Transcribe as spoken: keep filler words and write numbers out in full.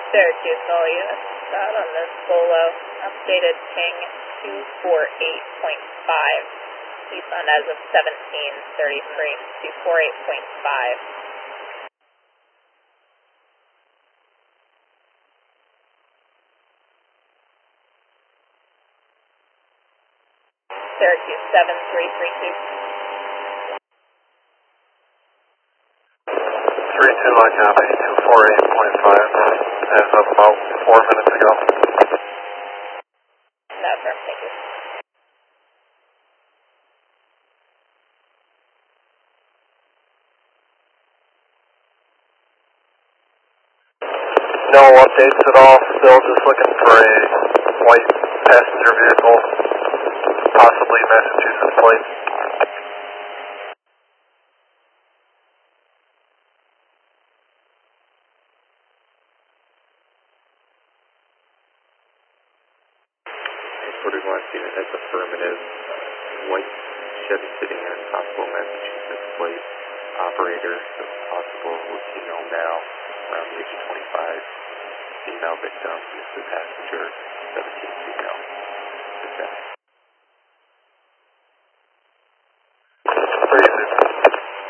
Syracuse, all units out on this Bolo, updated ping two four eight point five, Tucson as of seventeen thirty-three, two four eight point five. Syracuse seven three three two. three two, I copy, two four eight point five, as of about four minutes ago. No, firm, thank you. No updates at all, still just looking for a white passenger vehicle, possibly Massachusetts plate. forty-one unit, that's affirmative. White Chevy sitting in possible Massachusetts plate. Operator, if possible, Latino male, around the age of twenty-five. Female victim, Missus Passenger, seventeen female. Success.